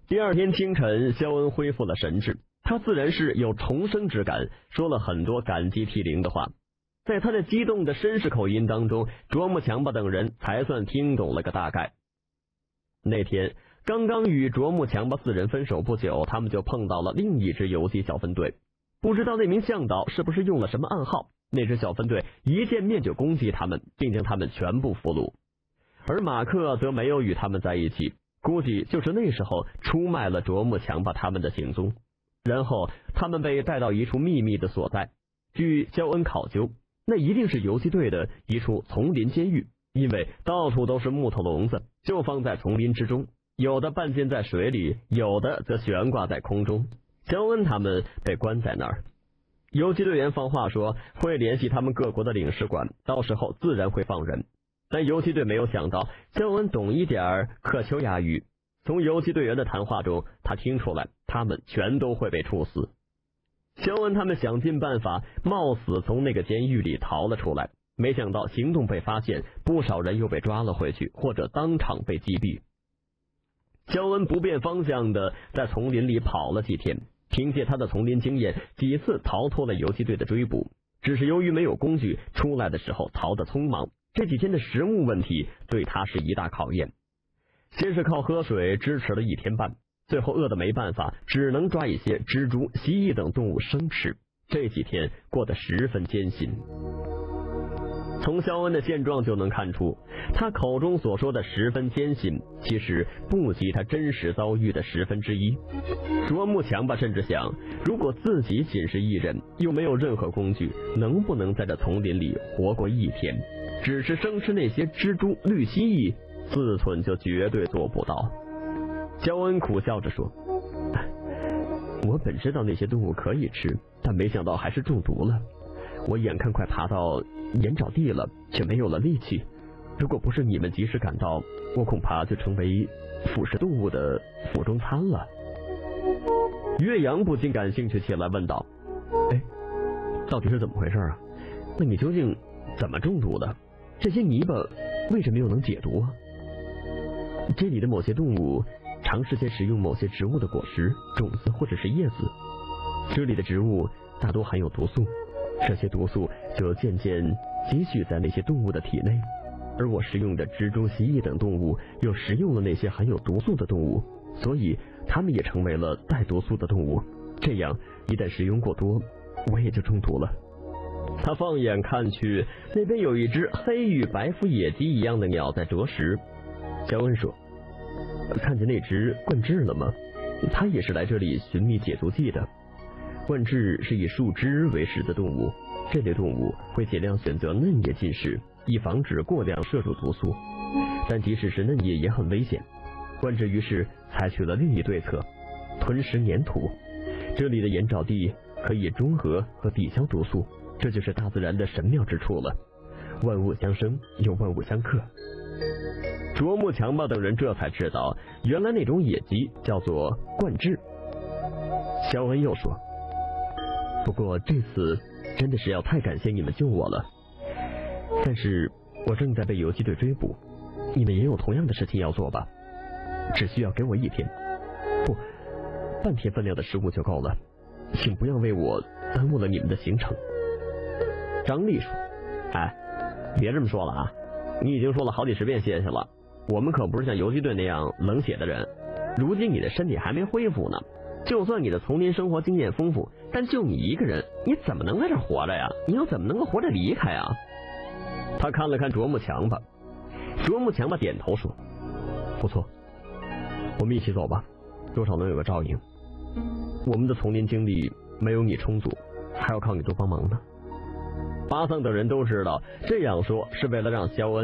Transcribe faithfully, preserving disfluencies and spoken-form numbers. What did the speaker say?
第二天清晨，肖恩恢复了神智，他自然是有重生之感，说了很多感激涕零的话。在他的激动的绅士口音当中，卓木强巴等人才算听懂了个大概。那天刚刚与卓木强巴四人分手不久，他们就碰到了另一支游击小分队。不知道那名向导是不是用了什么暗号，那支小分队一见面就攻击他们，并将他们全部俘虏。而马克则没有与他们在一起，估计就是那时候出卖了卓木强巴他们的行踪。然后他们被带到一处秘密的所在，据肖恩考究，那一定是游击队的一处丛林监狱，因为到处都是木头笼子，就放在丛林之中，有的半建在水里，有的则悬挂在空中。肖恩他们被关在那儿。游击队员放话说会联系他们各国的领事馆，到时候自然会放人。但游击队没有想到肖恩懂一点克丘亚语，从游击队员的谈话中他听出来他们全都会被处死。肖恩他们想尽办法冒死从那个监狱里逃了出来，没想到行动被发现，不少人又被抓了回去，或者当场被击毙。肖恩不变方向的在丛林里跑了几天，凭借他的丛林经验，几次逃脱了游击队的追捕，只是由于没有工具，出来的时候逃得匆忙。这几天的食物问题对他是一大考验，先是靠喝水支持了一天半，最后饿得没办法，只能抓一些蜘蛛、蜥蜴等动物生吃。这几天过得十分艰辛。从肖恩的现状就能看出，他口中所说的十分艰辛，其实不及他真实遭遇的十分之一。卓木强巴甚至想，如果自己仅是一人，又没有任何工具，能不能在这丛林里活过一天？只是生吃那些蜘蛛、绿蜥蜴，自忖就绝对做不到。肖恩苦笑着说，我本知道那些动物可以吃，但没想到还是中毒了。我眼看快爬到岩沼地了，却没有了力气。如果不是你们及时赶到，我恐怕就成为腐食动物的腹中餐了。岳阳不禁感兴趣起来，问道，哎，到底是怎么回事啊？那你究竟怎么中毒的？这些泥巴为什么又能解毒啊？这里的某些动物常事先食用某些植物的果实、种子或者是叶子，这里的植物大多含有毒素，这些毒素就渐渐积蓄在那些动物的体内，而我食用的蜘蛛、蜥蜴等动物又食用了那些含有毒素的动物，所以它们也成为了带毒素的动物。这样一旦食用过多，我也就中毒了。他放眼看去，那边有一只黑羽白腹野鸡一样的鸟在啄食。肖恩说，看见那只冠雉了吗？它也是来这里寻觅解毒剂的。冠雉是以树枝为食的动物，这类动物会尽量选择嫩叶进食，以防止过量摄入毒素，但即使是嫩叶也很危险。冠雉于是采取了另一对策，吞食粘土。这里的岩沼地可以中和和抵消毒素，这就是大自然的神妙之处了。万物相生，又万物相克。卓木强巴等人这才知道，原来那种野鸡叫做冠雉。肖恩又说，不过这次真的是要太感谢你们救我了，但是我正在被游击队追捕，你们也有同样的事情要做吧？只需要给我一天，不，半天分量的食物就够了，请不要为我耽误了你们的行程。张丽说，哎，别这么说了啊，你已经说了好几十遍谢谢了，我们可不是像游击队那样冷血的人，如今你的身体还没恢复呢，就算你的丛林生活经验丰富，但就你一个人，你怎么能在这活着呀？你又怎么能够活着离开啊？他看了看卓木强巴，卓木强巴点头说，不错，我们一起走吧，多少能有个照应。我们的丛林经历没有你充足，还要靠你多帮忙呢。巴桑等人都知道这样说是为了让肖恩